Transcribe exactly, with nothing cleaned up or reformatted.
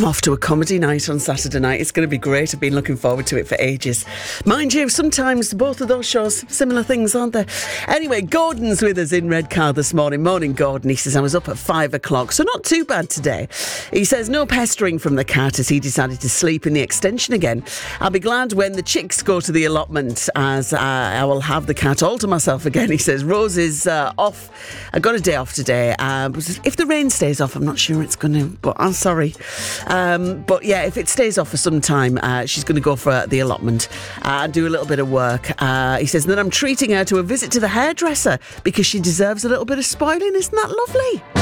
I'm off to a comedy night on Saturday night. It's going to be great. I've been looking forward to it for ages. Mind you, sometimes both of those shows, similar things, aren't they? Anyway, Gordon's with us in Redcar this morning. Morning, Gordon. He says, I was up at five o'clock, so not too bad today. He says, no pestering from the cat as he decided to sleep in the extension again. I'll be glad when the chicks go to the allotment as uh, I will have the cat all to myself again. He says, Rose is uh, off. I got a day off today. Uh, if the rain stays off, I'm not sure it's going to, but I'm sorry. Um, but yeah, if it stays off for some time, uh, she's going to go for the allotment uh, and do a little bit of work. Uh, he says, and then I'm treating her to a visit to the hairdresser because she deserves a little bit of spoiling. Isn't that lovely?